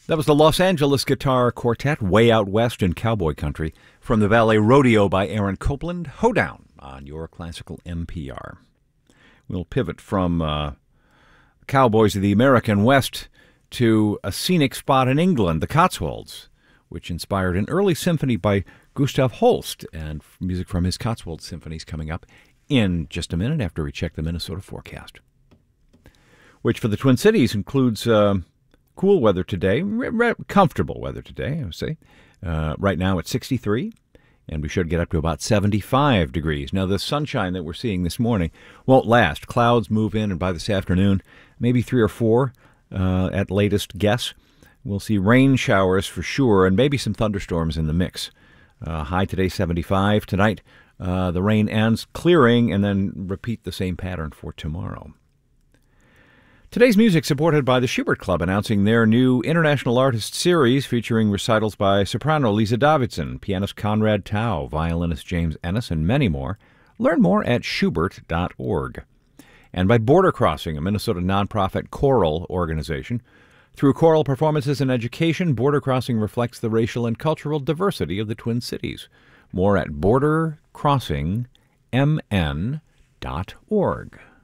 That was the Los Angeles Guitar Quartet, Way Out West in Cowboy Country, from the ballet Rodeo by Aaron Copland, Hoedown on your classical NPR. We'll pivot from Cowboys of the American West to a scenic spot in England, the Cotswolds, which inspired an early symphony by Gustav Holst, and music from his Cotswold symphonies coming up in just a minute after we check the Minnesota forecast, which for the Twin Cities includes cool weather today, comfortable weather today, I would say. Right now it's 63, and we should get up to about 75 degrees. Now, the sunshine that we're seeing this morning won't last. Clouds move in, and by this afternoon, maybe 3 or 4 at latest guess. We'll see rain showers for sure, and maybe some thunderstorms in the mix. High today, 75. Tonight, the rain ends, clearing, and then repeat the same pattern for tomorrow. Today's music supported by the Schubert Club, announcing their new International Artist Series featuring recitals by soprano Lisa Davidson, pianist Conrad Tao, violinist James Ennis, and many more. Learn more at schubert.org. And by Border Crossing, a Minnesota nonprofit choral organization. Through choral performances and education, Border Crossing reflects the racial and cultural diversity of the Twin Cities. More at bordercrossingmn.org.